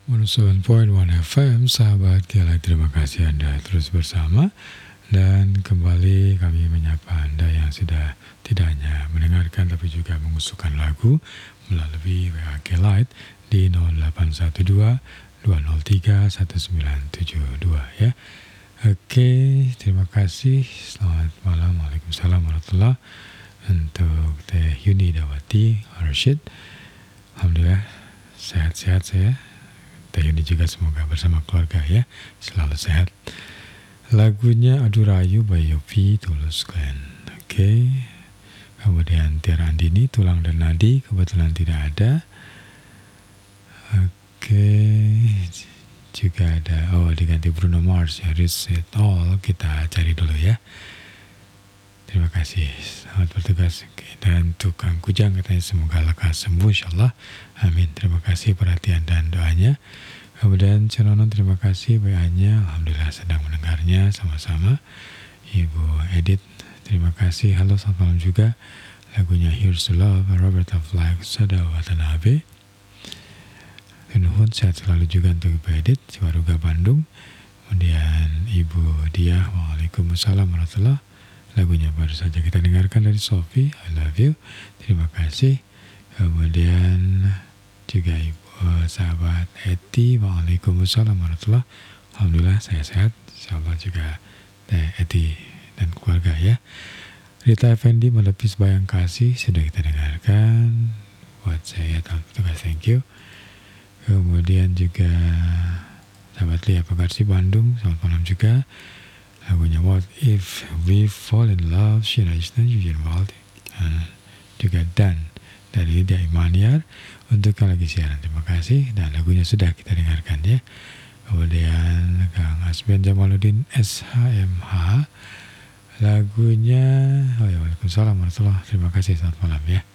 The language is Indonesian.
107.1 FM, sahabat Kialai, terima kasih Anda terus bersama. Dan kembali kami menyapa Anda yang sudah tidak hanya mendengarkan tapi juga mengusulkan lagu melalui WA Kialai di 0812 203 1972 ya. Oke, terima kasih. Selamat malam. Waalaikumsalam warahmatullahi wabarakatuh. Untuk Teh Yuni Dawati Rashid, alhamdulillah sehat-sehat saya. Teh Yuni juga semoga bersama keluarga ya, selalu sehat. Lagunya Adu Rayu by Yofi Tulus Clan. Oke. Kemudian Tiara Andini, Tulang dan Nadi, kebetulan tidak ada. Oke. Juga ada, diganti Bruno Mars ya, Risk It All. Kita cari dulu ya. Terima kasih, selamat bertugas. Oke, dan tukang kujang katanya semoga lekas sembuh insyaallah. Amin. Terima kasih perhatian dan doanya. Kemudian Cenonon, terima kasih WA-nya. Alhamdulillah sedang mendengarnya sama-sama. Ibu Edith, terima kasih. Halo, selamat malam juga. Lagunya Here's to Love, Robert of Life, Sada Watanabe. Nuhun, sehat selalu juga untuk Ibu Edith, Ciwaruga, Bandung. Kemudian Ibu Diah, Waalaikumsalam warahmatullahi. Lagunya baru saja kita dengarkan dari Sophie, I Love You. Terima kasih. Kemudian juga Ibu sahabat Eti, Waalaikumsalam warahmatullahi. Alhamdulillah saya sehat. Insyaallah juga Eti dan keluarga ya. Rita Effendi, Melepis Bayang Kasih sudah kita dengarkan. Buat saya dalam petugas, thank you. Kemudian juga sahabat Lia Pagarsi Bandung, selamat malam juga. Lagunya What If We Fall in Love, Sheena Isnan, Eugene Waldi, juga Dan dari Lydia Imaniar. Untuk yang lagi siaran, terima kasih. Dan lagunya sudah kita dengarkan ya. Kemudian Kang Asben Jamaluddin SHMH, lagunya Waalaikumsalam warahmatullahi. Terima kasih, selamat malam ya.